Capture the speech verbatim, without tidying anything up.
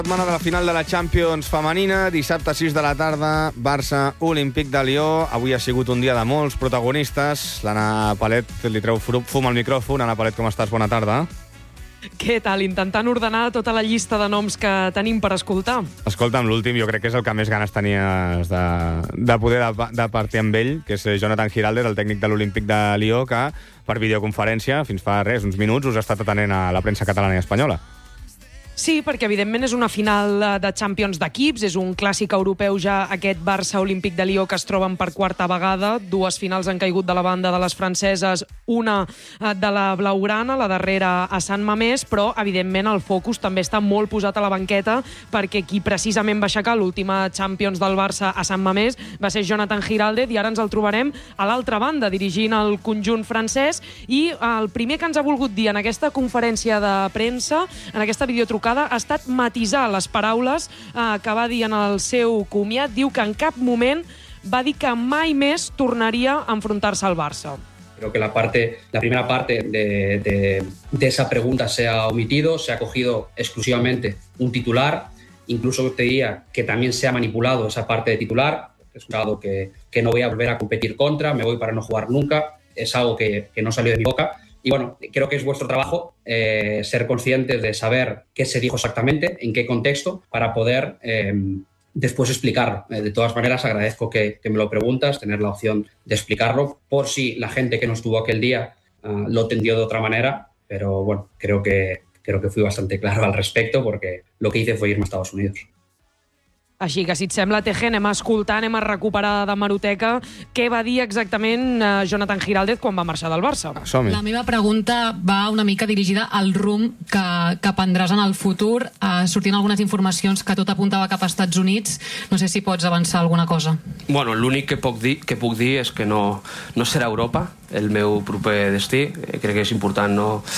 Setmana de la final de la Champions femenina, dissabte sis de la tarda, Barça Olímpic de Lió. Avui ha sigut un dia de molts protagonistes. L'Anna Palet li treu fum al micròfon. Anna Palet, com estàs? Bona tarda. Què tal? Intentant ordenar tota la llista de noms que tenim per escoltar. Escolta'm, l'últim jo crec que és el que més ganes tenies de, de poder de, de partir amb ell, que és Jonathan Giraldez, el tècnic de l'Olímpic de Lió, que per videoconferència, fins fa res, uns minuts, us ha estat atenent a la premsa catalana i espanyola. Sí, perquè evidentment és una final de Champions d'equips, és un clàssic europeu ja aquest Barça Olímpic de Lió que es troben per quarta vegada. Dues finals han caigut de la banda de les franceses, una de la blaugrana, la darrera a Sant Mamés, però evidentment el focus també està molt posat a la banqueta perquè qui precisament va aixecar l'última Champions del Barça a Sant Mamés va ser Jonathan Giraldez, i ara ens el trobarem a l'altra banda dirigint el conjunt francès. I el primer que ens ha volgut dir en aquesta conferència de premsa, en aquesta videotrucada, ha estat matisar les paraules eh, que va dir en el seu comiat. Diu que en cap moment va dir que mai més tornaria a enfrontar-se al Barça. Creo que la, parte, la primera parte de, de, de esa pregunta se ha omitido, se ha cogido exclusivamente un titular, incluso te diría que también se ha manipulado esa parte de titular. Es un lado que, que no voy a volver a competir contra, me voy para no jugar nunca, es algo que, que no salió de mi boca. Y bueno, creo que es vuestro trabajo eh, ser conscientes de saber qué se dijo exactamente, en qué contexto, para poder eh, después explicarlo. Eh, de todas maneras, agradezco que, que me lo preguntas, tener la opción de explicarlo, por si la gente que no estuvo aquel día uh, lo entendió de otra manera, pero bueno, creo que, creo que fui bastante claro al respecto, porque lo que hice fue irme a Estados Unidos. Així que, si et sembla, Teje, anem a escoltar, anem a recuperar de Maroteca què va dir exactament eh, Jonathan Giraldez quan va marxar del Barça. Som-hi. La meva pregunta va una mica dirigida al rumb que, que prendràs en el futur. Uh, sortint algunes informacions que tot apuntava cap als Estats Units. No sé si pots avançar alguna cosa. Bueno, l'únic que puc dir, que puc dir és que no, no serà Europa el meu proper destí. Crec que és important no,